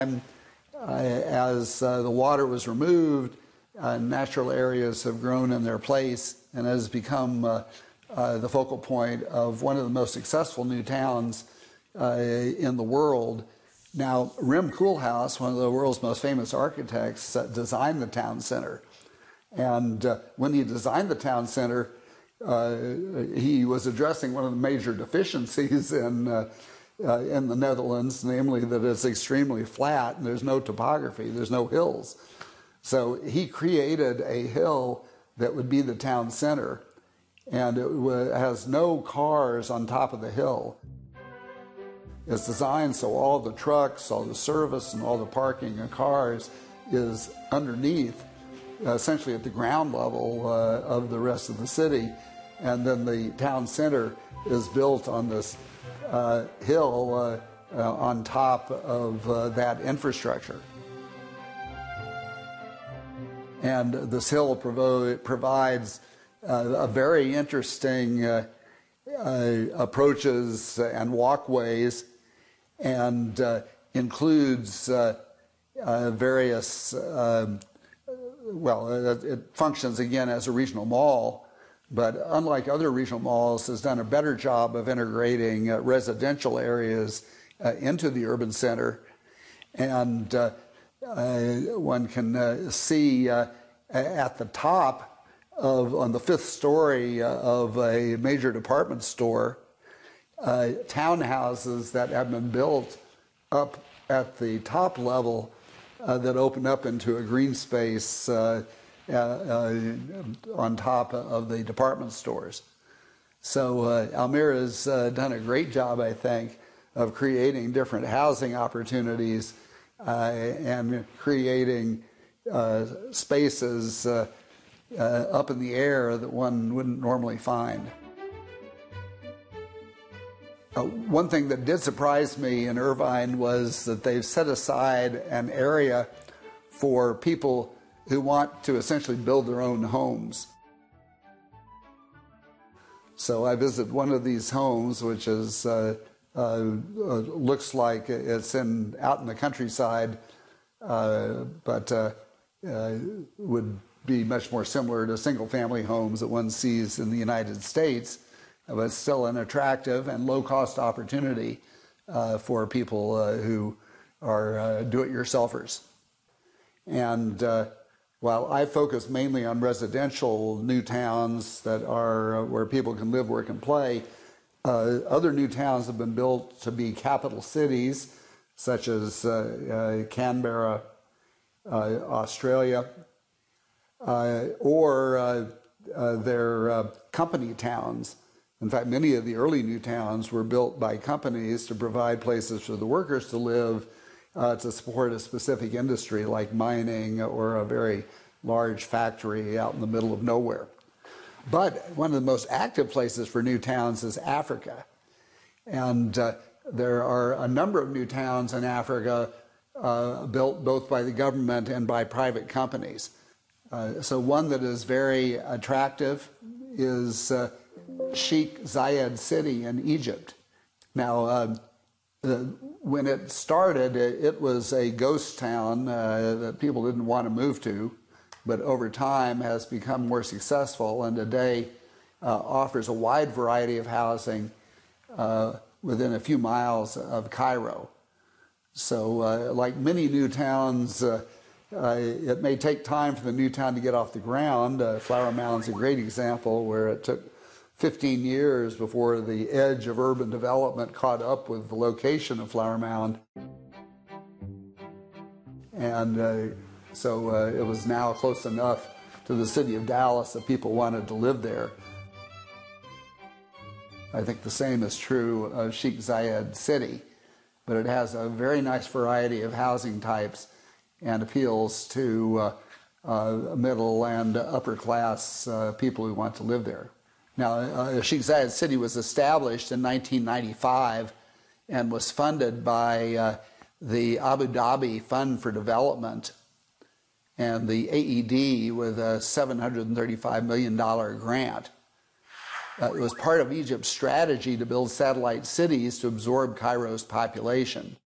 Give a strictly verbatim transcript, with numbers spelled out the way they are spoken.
And uh, as uh, the water was removed, uh, natural areas have grown in their place and has become uh, uh, the focal point of one of the most successful new towns uh, in the world. Now, Rem Koolhaas, one of the world's most famous architects, uh, designed the town center. And uh, when he designed the town center, uh, he was addressing one of the major deficiencies in, uh, uh, in the Netherlands, namely that it's extremely flat and there's no topography, there's no hills. So he created a hill that would be the town center, and it has no cars on top of the hill. It's designed so all the trucks, all the service, and all the parking and cars is underneath, uh, essentially at the ground level uh, of the rest of the city. And then the town center is built on this uh, hill uh, uh, on top of uh, that infrastructure. And this hill provo provides uh, a very interesting uh, uh, approaches and walkways, and uh, includes uh, uh, various, uh, well, it, it functions again as a regional mall, but unlike other regional malls, has done a better job of integrating uh, residential areas uh, into the urban center. And uh, uh, one can uh, see uh, at the top of, on the fifth story uh, of a major department store, Uh, townhouses that have been built up at the top level uh, that open up into a green space uh, uh, uh, on top of the department stores. So uh, Almere has uh, done a great job, I think, of creating different housing opportunities uh, and creating uh, spaces uh, uh, up in the air that one wouldn't normally find. Uh, one thing that did surprise me in Irvine was that they've set aside an area for people who want to essentially build their own homes. So I visited one of these homes, which is uh, uh, uh, looks like it's in out in the countryside, uh, but uh, uh, would be much more similar to single-family homes that one sees in the United States. But still an attractive and low-cost opportunity uh, for people uh, who are uh, do-it-yourselfers. And uh, while I focus mainly on residential new towns that are uh, where people can live, work, and play, uh, other new towns have been built to be capital cities, such as uh, uh, Canberra, uh, Australia, uh, or uh, uh, they're uh, company towns. In fact, many of the early new towns were built by companies to provide places for the workers to live uh, to support a specific industry like mining or a very large factory out in the middle of nowhere. But one of the most active places for new towns is Africa. And uh, there are a number of new towns in Africa uh, built both by the government and by private companies. Uh, so one that is very attractive is uh, Sheikh Zayed City in Egypt. Now, uh, uh, when it started, it, it was a ghost town uh, that people didn't want to move to, but over time has become more successful, and today uh, offers a wide variety of housing uh, within a few miles of Cairo. So, uh, like many new towns, uh, uh, it may take time for the new town to get off the ground. Uh, Flower Mound's a great example where it took fifteen years before the edge of urban development caught up with the location of Flower Mound. And uh, so uh, it was now close enough to the city of Dallas that people wanted to live there. I think the same is true of Sheikh Zayed City, but it has a very nice variety of housing types and appeals to uh, uh, middle and upper class uh, people who want to live there. Now, uh, Sheikh Zayed City was established in nineteen ninety-five and was funded by uh, the Abu Dhabi Fund for Development and the A E D with a seven hundred thirty-five million dollar grant. Uh, it was part of Egypt's strategy to build satellite cities to absorb Cairo's population.